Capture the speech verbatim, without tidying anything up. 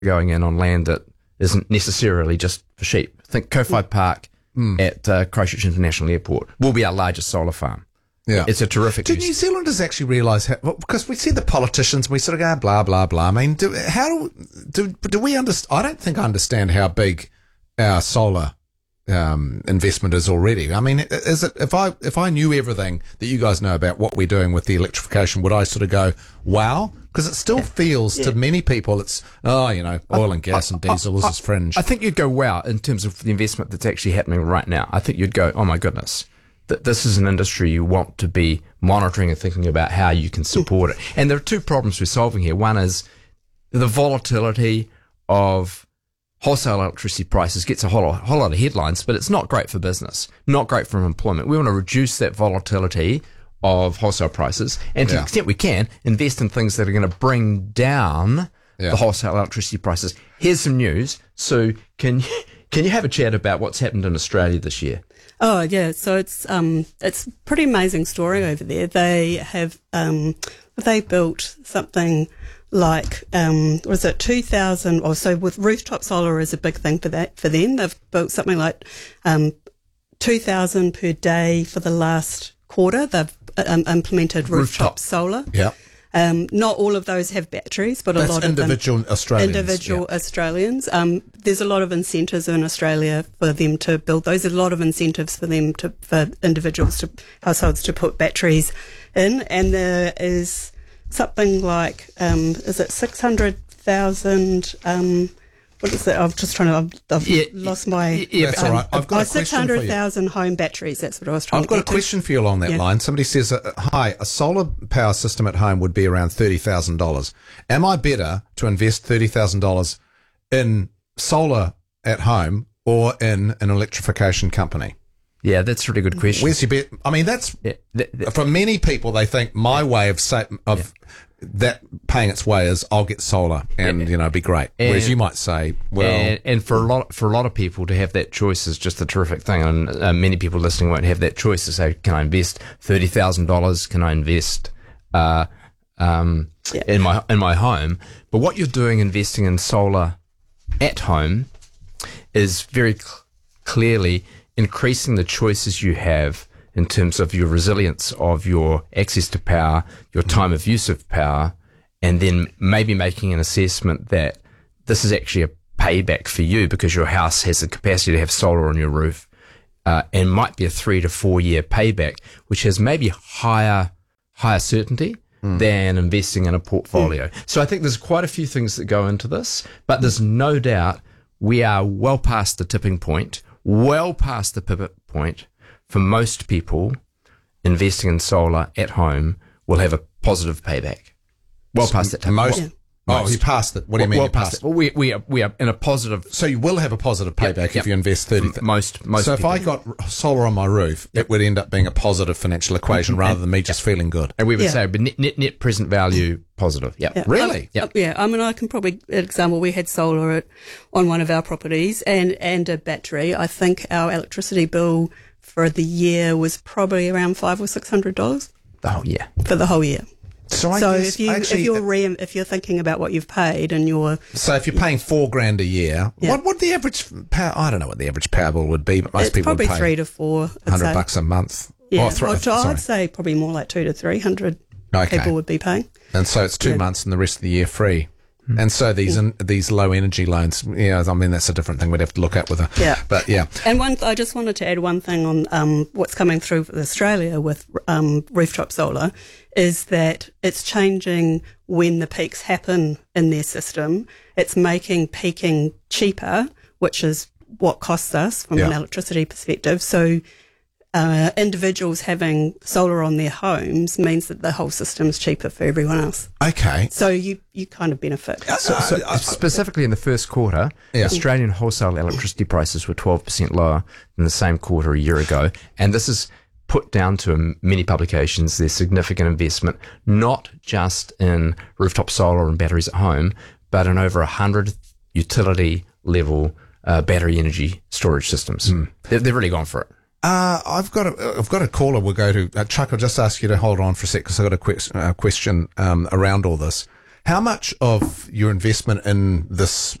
going in on land that isn't necessarily just for sheep. Think Kowhai Park mm. at uh, Christchurch International Airport will be our largest solar farm. Yeah, it's a terrific. Do New Zealanders actually realise how? Well, because we see the politicians, we sort of go blah blah blah. I mean, do, how do do, do we understand? I don't think I understand how big our solar um, investment is already. I mean, is it if I if I knew everything that you guys know about what we're doing with the electrification, would I sort of go wow? Because it still yeah. feels yeah. to many people it's oh you know oil and gas I, and diesel I, I, is fringe. I think you'd go wow in terms of the investment that's actually happening right now. I think you'd go oh my goodness. That this is an industry you want to be monitoring and thinking about how you can support it. And there are two problems we're solving here. One is the volatility of wholesale electricity prices gets a whole, whole lot of headlines, but it's not great for business, not great for employment. We want to reduce that volatility of wholesale prices and to yeah. the extent we can, invest in things that are going to bring down yeah. the wholesale electricity prices. Here's some news. Sue, can you, can you have a chat about what's happened in Australia this year? Oh yeah, so it's um it's a pretty amazing story over there. They have um they built something like um was it two thousand or so with rooftop solar is a big thing for that for them. They've built something like um two thousand per day for the last quarter. They've um, implemented rooftop, rooftop solar. Yeah. Um, not all of those have batteries, but That's a lot of individual them, Australians. Individual yeah. Australians. Um, there's a lot of incentives in Australia for them to build those. There's a lot of incentives for them to, for individuals to, households to put batteries in. And there is something like, um, is it six hundred thousand, um, what is that? I'm just trying to, I've, I've yeah, lost my... Yeah, that's um, all right. I've got oh, a question for you. six hundred thousand home batteries, that's what I was trying I've to got a question to. for you along that yeah. line. Somebody says, uh, hi, a solar power system at home would be around thirty thousand dollars. Am I better to invest thirty thousand dollars in solar at home or in an electrification company? Yeah, that's a really good question. Where's your bet? I mean, that's, yeah, that, that, for many people, they think my yeah. way of sa- of yeah. that paying its way is I'll get solar and, yeah. you know, be great. And, whereas you might say, well... And, and for a lot for a lot of people to have that choice is just a terrific thing. And uh, many people listening won't have that choice to say, can I invest thirty thousand dollars? Can I invest uh, um, yeah. in my in my home? But what you're doing investing in solar at home is very cl- clearly increasing the choices you have in terms of your resilience of your access to power, your time of use of power, and then maybe making an assessment that this is actually a payback for you because your house has the capacity to have solar on your roof, uh, and might be a three to four year payback, which has maybe higher higher certainty mm. than investing in a portfolio. Mm. So I think there's quite a few things that go into this, but there's no doubt we are well past the tipping point, well past the pivot point. For most people, investing in solar at home will have a positive payback. Well so past that time. Most, yeah. oh, you passed it. What do you well, mean well you passed it? Well, we, we, are, we are in a positive... So you will have a positive payback yep, if yep. you invest thirty thousand dollars. Most, most So people. if I got solar on my roof, yep. it would end up being a positive financial equation rather than me just yep. feeling good. And we would yeah. say net, net, net present value positive. Yep. Yeah. Really? Um, yep. Yeah. I mean, I can probably, an example, we had solar at, on one of our properties and, and a battery. I think our electricity bill for the year was probably around five or six hundred dollars. Oh, yeah. For the whole year. So, I so guess if you actually, if you're re- if you're thinking about what you've paid and you're so if you're paying four grand a year, yeah. what would the average power? I don't know what the average power bill would be, but most it's people probably would pay three to four. hundred bucks a month. Yeah, or th- well, sorry. I'd say probably more like two to three hundred okay. people would be paying. And so it's two yeah. months and the rest of the year free. Mm. And so these in, these low energy loans, yeah, I mean that's a different thing we'd have to look at with a yeah. But yeah. And one, I just wanted to add one thing on um, what's coming through for Australia with um, rooftop solar is that it's changing when the peaks happen in their system. It's making peaking cheaper, which is what costs us from yeah. an electricity perspective. So uh, individuals having solar on their homes means that the whole system's cheaper for everyone else. Okay. So you, you kind of benefit. So, so uh, specifically in the first quarter, yeah. Australian wholesale electricity prices were twelve percent lower than the same quarter a year ago. And this is put down to many publications their significant investment, not just in rooftop solar and batteries at home, but in over one hundred utility level uh, battery energy storage systems. Mm. They've, they've really gone for it. Uh, I've got a, I've got a caller we'll go to. Uh, Chuck, I'll just ask you to hold on for a sec because I've got a quick, uh, question um, around all this. How much of your investment in this